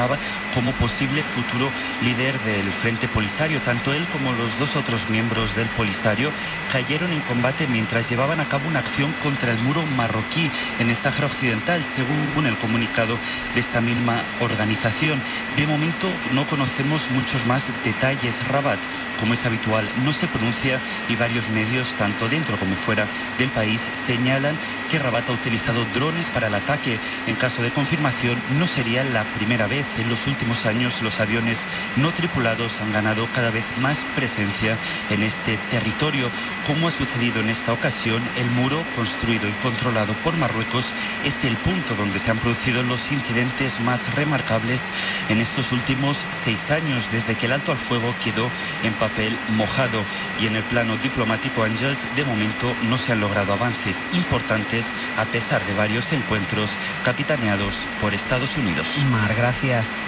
sonaba como posible futuro líder del Frente Polisario. Tanto él como los dos otros miembros del Polisario cayeron en combate mientras llevaban a cabo una acción contra el muro marroquí en el Sáhara Occidental, según el comunicado de esta misma organización. De momento no conocemos muchos más detalles. Rabat, como es habitual, no se pronuncia y varios medios, tanto dentro como fuera del país, señalan que Rabat ha utilizado drones para el ataque. En caso de confirmación, no sería la primera vez. En los últimos años, los aviones no tripulados han ganado cada vez más presencia en este territorio. Como ha sucedido en esta ocasión, el muro, construido y controlado por Marruecos, es el punto donde se han producido los incidentes más remarcables en estos últimos 6 años, desde que el alto al fuego quedó en papel mojado. Y en el plano diplomático, Ángels, de momento no se han logrado avances importantes a pesar de varios encuentros capitaneados por Estados Unidos. Mar, gracias.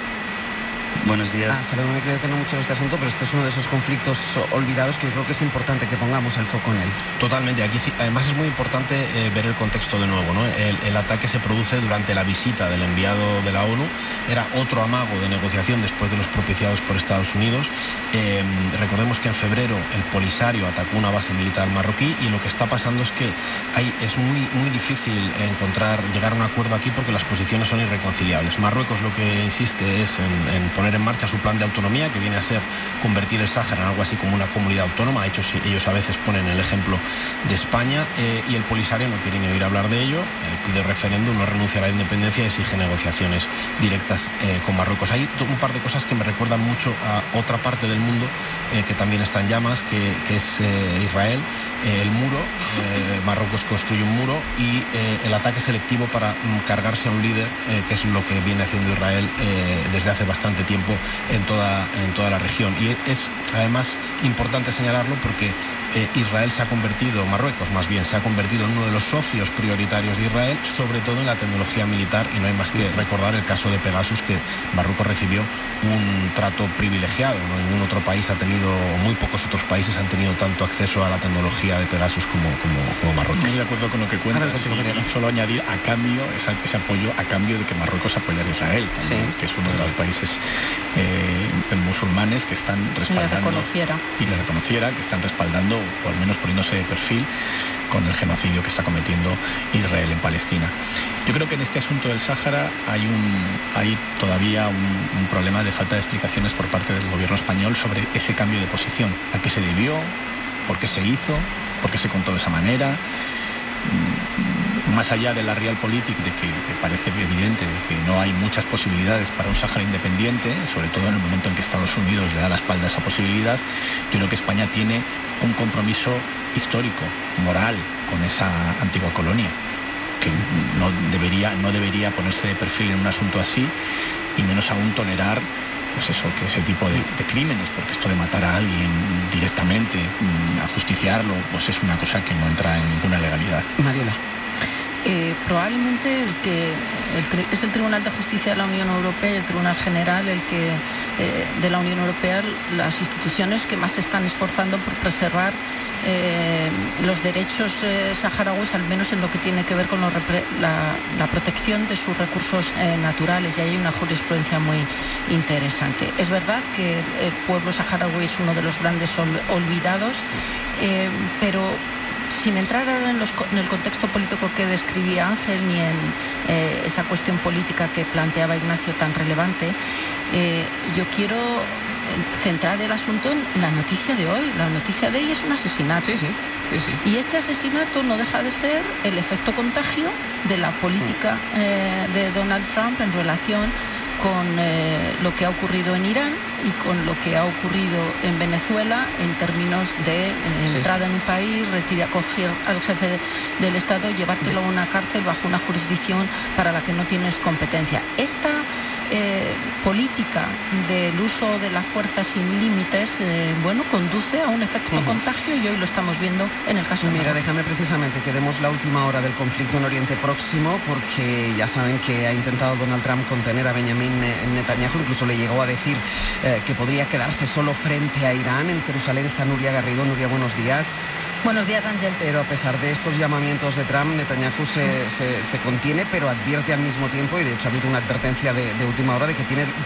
Buenos días. Pero no me creo tener mucho en este asunto, pero este es uno de esos conflictos olvidados que yo creo que es importante que pongamos el foco en él. Totalmente. Aquí sí, además es muy importante ver el contexto de nuevo, ¿no? El ataque se produce durante la visita del enviado de la ONU. Era otro amago de negociación después de los propiciados por Estados Unidos. Recordemos que en febrero el Polisario atacó una base militar marroquí y lo que está pasando es que es muy difícil llegar a un acuerdo aquí porque las posiciones son irreconciliables. Marruecos lo que insiste es en poner en marcha su plan de autonomía, que viene a ser convertir el Sáhara en algo así como una comunidad autónoma. De hecho, ellos a veces ponen el ejemplo de España, y el Polisario no quiere ni oír hablar de ello, pide referéndum, no renuncia a la independencia y exige negociaciones directas con Marruecos. Hay un par de cosas que me recuerdan mucho a otra parte del mundo que también está en llamas, que es Israel. El muro, Marruecos construye un muro y el ataque selectivo para cargarse a un líder, que es lo que viene haciendo Israel desde hace bastante tiempo en toda la región. Y es además importante señalarlo porque Marruecos más bien, se ha convertido en uno de los socios prioritarios de Israel, sobre todo en la tecnología militar, y no hay más que recordar el caso de Pegasus, que Marruecos recibió un trato privilegiado. No ningún otro país ha tenido, muy pocos otros países han tenido tanto acceso a la tecnología de Pegasus como Marruecos. Estoy de acuerdo con lo que cuentas, y solo añadir a cambio ese apoyo a cambio de que Marruecos apoyara a Israel también, que es uno de los países musulmanes que están respaldando y le reconociera, que están respaldando, o al menos poniéndose de perfil con el genocidio que está cometiendo Israel en Palestina. Yo creo que en este asunto del Sáhara hay todavía un problema de falta de explicaciones por parte del gobierno español sobre ese cambio de posición. ¿A qué se debió? ¿Por qué se hizo? ¿Por qué se contó de esa manera? Más allá de la realpolitik, de que parece evidente de que no hay muchas posibilidades para un Sáhara independiente, sobre todo en el momento en que Estados Unidos le da la espalda a esa posibilidad, yo creo que España tiene un compromiso histórico, moral, con esa antigua colonia, que no debería ponerse de perfil en un asunto así, y menos aún tolerar que ese tipo de crímenes, porque esto de matar a alguien directamente, ajusticiarlo, pues es una cosa que no entra en ninguna legalidad. Mariela. Probablemente es el Tribunal de Justicia de la Unión Europea y el Tribunal General de la Unión Europea las instituciones que más se están esforzando por preservar los derechos saharauis, al menos en lo que tiene que ver con la protección de sus recursos naturales, y hay una jurisprudencia muy interesante. Es verdad que el pueblo saharaui es uno de los grandes olvidados, pero sin entrar ahora en el contexto político que describía Ángel, ni en esa cuestión política que planteaba Ignacio tan relevante, yo quiero centrar el asunto en la noticia de hoy. La noticia de hoy es un asesinato. Sí. Y este asesinato no deja de ser el efecto contagio de la política de Donald Trump en relación con lo que ha ocurrido en Irán y con lo que ha ocurrido en Venezuela en términos de entrada en un país, coger al jefe del Estado, llevártelo a una cárcel bajo una jurisdicción para la que no tienes competencia. Esta política del uso de la fuerza sin límites, conduce a un efecto contagio, y hoy lo estamos viendo en el caso de Marruecos. Déjame precisamente que demos la última hora del conflicto en Oriente Próximo, porque ya saben que ha intentado Donald Trump contener a Benjamin Netanyahu, incluso le llegó a decir que podría quedarse solo frente a Irán. En Jerusalén está Nuria Garrido. Nuria, buenos días. Buenos días, Ángels. Pero a pesar de estos llamamientos de Trump, Netanyahu se contiene, pero advierte al mismo tiempo, y de hecho ha habido una advertencia de última hora de que tiene